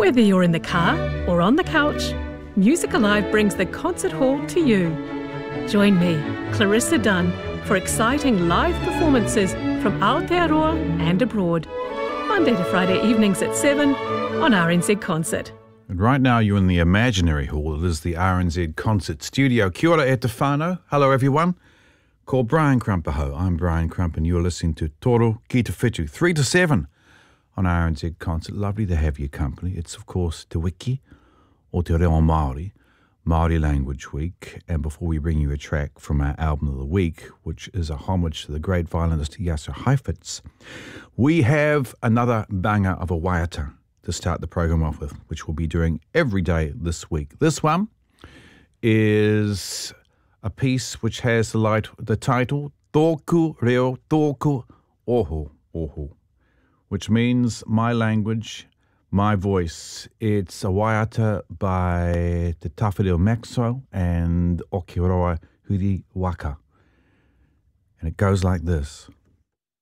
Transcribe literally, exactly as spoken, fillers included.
Whether you're in the car or on the couch, Music Alive brings the concert hall to you. Join me, Clarissa Dunn, for exciting live performances from Aotearoa and abroad. Monday to Friday evenings at seven on R N Z Concert. And right now you're in the imaginary hall. It is the R N Z Concert Studio. Kia ora e te whānau. Hello everyone. Called Brian Crumpaho. I'm Brian Crump and you're listening to Toro Ki Te Whitu, three to seven on R N Z Concert. Lovely to have your company. It's of course Te Wiki o Te Reo Māori, Māori Language Week. And before we bring you a track from our album of the week, which is a homage to the great violinist Iaso Heifetz, we have another banger of a waiata to start the program off with, which we'll be doing every day this week. This one is a piece which has the, light, the title Tōku Reo Tōku Oho Oho, which means my language, my voice. It's a waiata by Te Tawhireo Maxwell and Okiroa Huri Waka. And it goes like this.